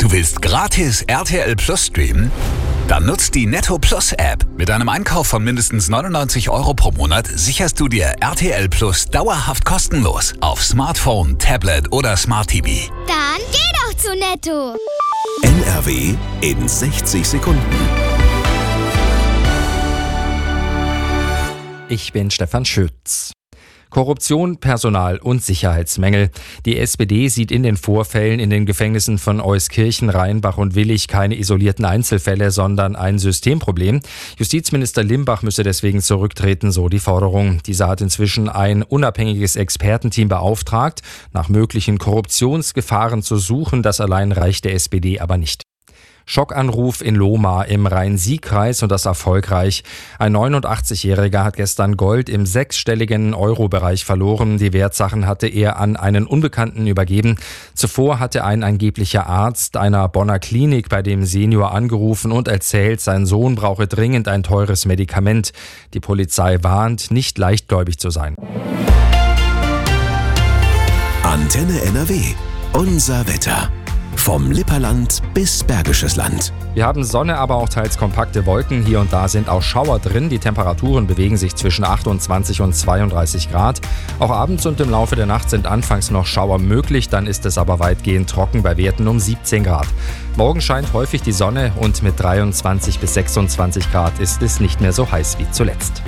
Du willst gratis RTL Plus streamen? Dann nutzt die Netto Plus App. Mit einem Einkauf von mindestens 99 € pro Monat sicherst du dir RTL Plus dauerhaft kostenlos auf Smartphone, Tablet oder Smart TV. Dann geh doch zu Netto. NRW in 60 Sekunden. Ich bin Stefan Schütz. Korruption, Personal und Sicherheitsmängel. Die SPD sieht in den Vorfällen in den Gefängnissen von Euskirchen, Rheinbach und Willich keine isolierten Einzelfälle, sondern ein Systemproblem. Justizminister Limbach müsse deswegen zurücktreten, so die Forderung. Dieser hat inzwischen ein unabhängiges Expertenteam beauftragt, nach möglichen Korruptionsgefahren zu suchen. Das allein reicht der SPD aber nicht. Schockanruf in Lohmar im Rhein-Sieg-Kreis und das erfolgreich. Ein 89-Jähriger hat gestern Gold im 6-stelligen Euro-Bereich verloren. Die Wertsachen hatte er an einen Unbekannten übergeben. Zuvor hatte ein angeblicher Arzt einer Bonner Klinik bei dem Senior angerufen und erzählt, sein Sohn brauche dringend ein teures Medikament. Die Polizei warnt, nicht leichtgläubig zu sein. Antenne NRW. Unser Wetter. Vom Lipperland bis Bergisches Land. Wir haben Sonne, aber auch teils kompakte Wolken. Hier und da sind auch Schauer drin. Die Temperaturen bewegen sich zwischen 28 und 32 Grad. Auch abends und im Laufe der Nacht sind anfangs noch Schauer möglich. Dann ist es aber weitgehend trocken bei Werten um 17 Grad. Morgen scheint häufig die Sonne und mit 23 bis 26 Grad ist es nicht mehr so heiß wie zuletzt.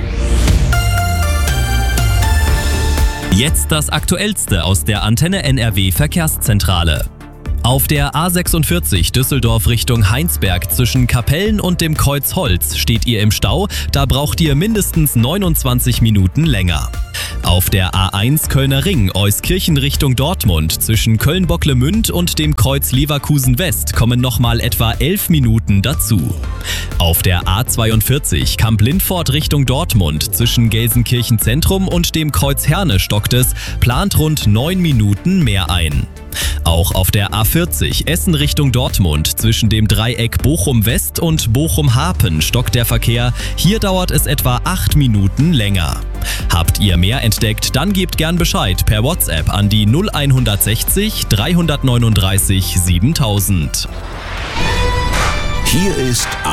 Jetzt das Aktuellste aus der Antenne NRW Verkehrszentrale. Auf der A46 Düsseldorf Richtung Heinsberg zwischen Kapellen und dem Kreuz Holz steht ihr im Stau, da braucht ihr mindestens 29 Minuten länger. Auf der A1 Kölner Ring Euskirchen Richtung Dortmund zwischen Köln-Bocklemünd und dem Kreuz Leverkusen West kommen nochmal etwa 11 Minuten dazu. Auf der A42 Kamp-Lindfort Richtung Dortmund zwischen Gelsenkirchen Zentrum und dem Kreuz Herne stockt es, plant rund 9 Minuten mehr ein. Auch auf der A40 Essen Richtung Dortmund zwischen dem Dreieck Bochum West und Bochum Hapen stockt der Verkehr. Hier dauert es etwa 8 Minuten länger. Habt ihr mehr entdeckt, dann gebt gern Bescheid per WhatsApp an die 0160 339 7000. Hier ist